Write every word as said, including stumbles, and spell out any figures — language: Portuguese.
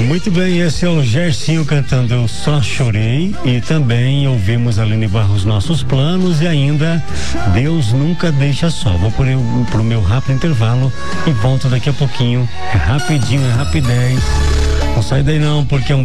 Muito bem, esse é o Gersinho cantando Eu Só Chorei, e também ouvimos Aline Barros Nossos Planos e ainda Deus Nunca Deixa Só. Vou por, pro meu rápido intervalo e volto daqui a pouquinho. É rapidinho, é rapidez. Não sai daí não, porque é um